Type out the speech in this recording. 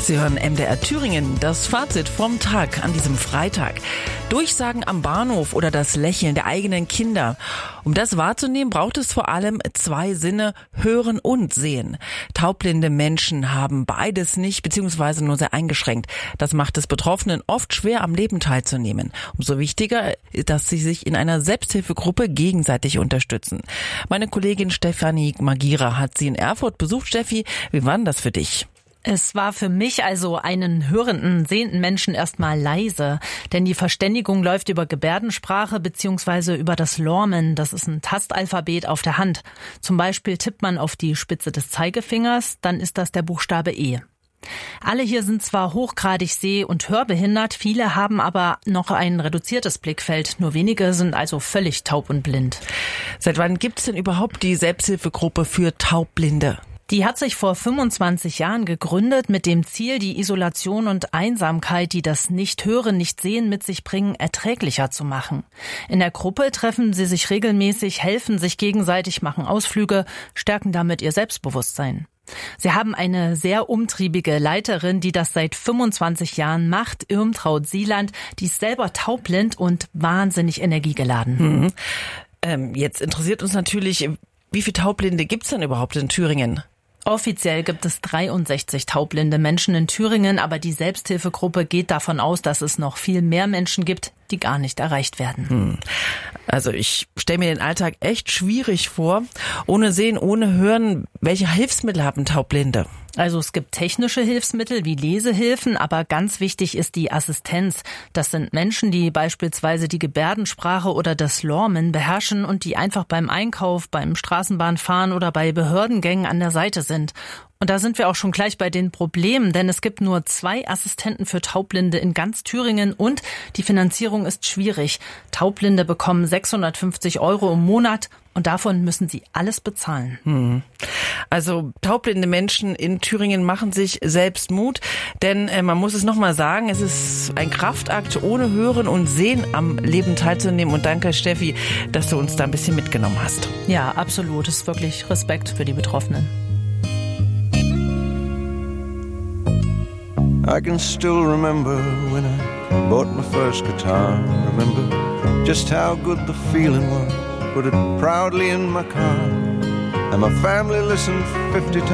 Sie hören MDR Thüringen, das Fazit vom Tag an diesem Freitag. Durchsagen am Bahnhof oder das Lächeln der eigenen Kinder. Um das wahrzunehmen, braucht es vor allem zwei Sinne, hören und sehen. Taubblinde Menschen haben beides nicht, beziehungsweise nur sehr eingeschränkt. Das macht es Betroffenen oft schwer, am Leben teilzunehmen. Umso wichtiger, dass sie sich in einer Selbsthilfegruppe gegenseitig unterstützen. Meine Kollegin Stefanie Magira hat sie in Erfurt besucht. Steffi, wie war denn das für dich? Es war für mich, also einen hörenden, sehenden Menschen, erstmal leise, denn die Verständigung läuft über Gebärdensprache bzw. über das Lormen, das ist ein Tastalphabet auf der Hand. Zum Beispiel tippt man auf die Spitze des Zeigefingers, dann ist das der Buchstabe E. Alle hier sind zwar hochgradig seh- und hörbehindert, viele haben aber noch ein reduziertes Blickfeld, nur wenige sind also völlig taub und blind. Seit wann gibt es denn überhaupt die Selbsthilfegruppe für Taubblinde? Die hat sich vor 25 Jahren gegründet mit dem Ziel, die Isolation und Einsamkeit, die das Nicht-Hören, Nicht-Sehen mit sich bringen, erträglicher zu machen. In der Gruppe treffen sie sich regelmäßig, helfen sich gegenseitig, machen Ausflüge, stärken damit ihr Selbstbewusstsein. Sie haben eine sehr umtriebige Leiterin, die das seit 25 Jahren macht, Irmtraut Sieland. Die ist selber taubblind und wahnsinnig energiegeladen. Jetzt interessiert uns natürlich, wie viele Taubblinde gibt's denn überhaupt in Thüringen? Offiziell gibt es 63 taubblinde Menschen in Thüringen, aber die Selbsthilfegruppe geht davon aus, dass es noch viel mehr Menschen gibt, die gar nicht erreicht werden. Also ich stelle mir den Alltag echt schwierig vor. Ohne Sehen, ohne Hören, welche Hilfsmittel haben Taubblinde? Also es gibt technische Hilfsmittel wie Lesehilfen, aber ganz wichtig ist die Assistenz. Das sind Menschen, die beispielsweise die Gebärdensprache oder das Lormen beherrschen und die einfach beim Einkauf, beim Straßenbahnfahren oder bei Behördengängen an der Seite sind. Und da sind wir auch schon gleich bei den Problemen, denn es gibt nur 2 Assistenten für Taubblinde in ganz Thüringen und die Finanzierung ist schwierig. Taubblinde bekommen 650 € im Monat und davon müssen sie alles bezahlen. Also taubblinde Menschen in Thüringen machen sich selbst Mut, denn man muss es nochmal sagen, es ist ein Kraftakt, ohne Hören und Sehen am Leben teilzunehmen. Und danke, Steffi, dass du uns da ein bisschen mitgenommen hast. Ja, absolut. Es ist wirklich Respekt für die Betroffenen. I can still remember when I bought my first guitar. Remember just how good the feeling was. Put it proudly in my car, and my family listened 50 times.